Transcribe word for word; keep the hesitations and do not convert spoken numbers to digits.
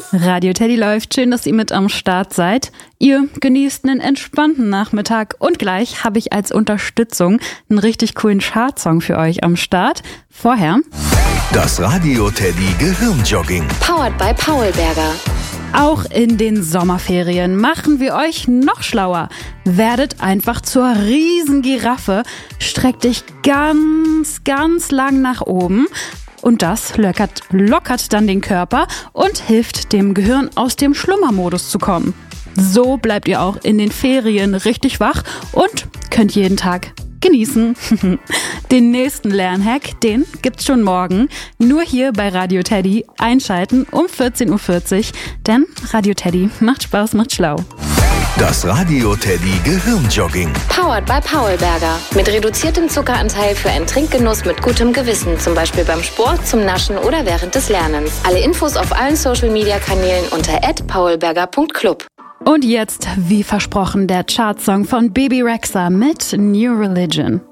Radio Teddy läuft. Schön, dass ihr mit am Start seid. Ihr genießt einen entspannten Nachmittag und gleich habe ich als Unterstützung einen richtig coolen Chartsong für euch am Start. Vorher das Radio Teddy Gehirnjogging. Powered by Paulberger. Auch in den Sommerferien machen wir euch noch schlauer. Werdet einfach zur Riesengiraffe, streckt dich ganz, ganz lang nach oben. Und das lockert, lockert dann den Körper und hilft dem Gehirn aus dem Schlummermodus zu kommen. So bleibt ihr auch in den Ferien richtig wach und könnt jeden Tag genießen. Den nächsten Lernhack, den gibt's schon morgen. Nur hier bei Radio Teddy einschalten um vierzehn Uhr vierzig. Denn Radio Teddy macht Spaß, macht schlau. Das Radio Teddy Gehirnjogging. Powered by Paulberger. Mit reduziertem Zuckeranteil für einen Trinkgenuss mit gutem Gewissen. Zum Beispiel beim Sport, zum Naschen oder während des Lernens. Alle Infos auf allen Social-Media-Kanälen unter at paulberger punkt club. Und jetzt, wie versprochen, der Chartsong von Baby Rexha mit New Religion.